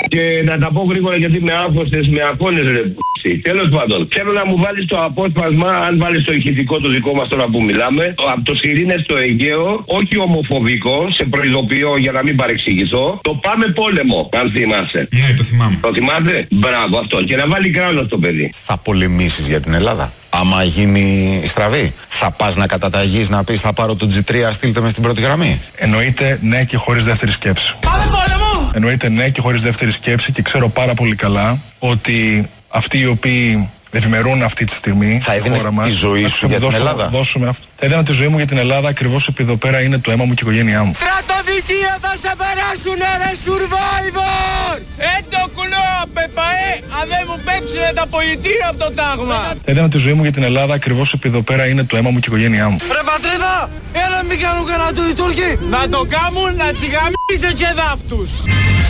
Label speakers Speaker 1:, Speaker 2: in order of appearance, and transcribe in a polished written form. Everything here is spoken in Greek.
Speaker 1: Και να τα πω γρήγορα γιατί με άφωστες, με αγώνες ρε π***. Τέλος πάντων, θέλω να μου βάλεις το απόσπασμα, αν βάλεις το ηχητικό το δικό μας τώρα που μιλάμε, από το Σιρήνες στο Αιγαίο, όχι ομοφοβικό, σε προειδοποιώ για να μην παρεξηγηθώ, το Πάμε Πόλεμο, αν θυμάσαι.
Speaker 2: Ναι, το θυμάμαι.
Speaker 1: Το θυμάσαι? Μπράβο αυτό. Και να βάλει κράνο στο παιδί.
Speaker 3: Θα πολεμήσεις για την Ελλάδα? Άμα γίνει στραβή, θα πας να καταταγείς, να πεις θα πάρω το G3, στείλτε με στην πρώτη γραμμή?
Speaker 4: Εννοείται ναι και χωρίς δεύτερη σκέψη.
Speaker 5: Πάμε πόλεμο!
Speaker 4: Εννοείται ναι και χωρίς δεύτερη σκέψη και ξέρω πάρα πολύ καλά ότι αυτοί οι οποίοι ευημερούν αυτή τη στιγμή
Speaker 3: θα έδινες τη ζωή σου για την Ελλάδα?
Speaker 4: Θα έδινα τη ζωή μου για την Ελλάδα ακριβώς επειδή εδώ πέρα είναι το αίμα μου και η οικογένειά μου.
Speaker 5: Στρατοδικεία θα σε περάσουνε ρε Survivor! Το κουλό πεπαέ, αν δεν μου πέψουνε τα πολιτεία από το τάγμα!
Speaker 4: Θα έδινα τη ζωή μου για την Ελλάδα ακριβώς επειδή εδώ πέρα είναι το αίμα μου και η οικογένειά μου.
Speaker 5: Ρε πατρίδα, έλα μην κάνουν κανένα του οι Τούρκοι! Να το κάνουν να τσιγαμίζουν και δάφτους!